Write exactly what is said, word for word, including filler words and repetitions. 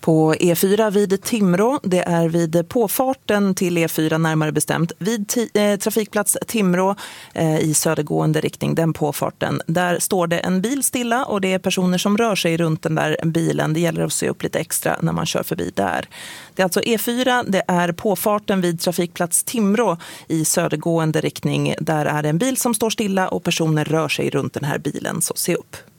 På E fyra vid Timrå, det är vid påfarten till E fyra närmare bestämt, vid t- eh, trafikplats Timrå eh, i södergående riktning, den påfarten. Där står det en bil stilla och det är personer som rör sig runt den där bilen. Det gäller att se upp lite extra när man kör förbi där. Det är alltså E fyra, det är påfarten vid trafikplats Timrå i södergående riktning. Där är det en bil som står stilla och personer rör sig runt den här bilen, så se upp.